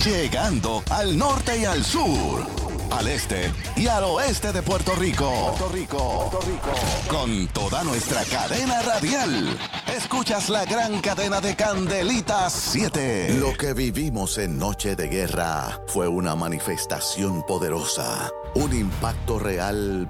llegando al norte y al sur, al este y al oeste de Puerto Rico. Con toda nuestra cadena radial. Escuchas la gran cadena de Candelitas 7. Lo que vivimos en Noche de Guerra fue una manifestación poderosa, un impacto real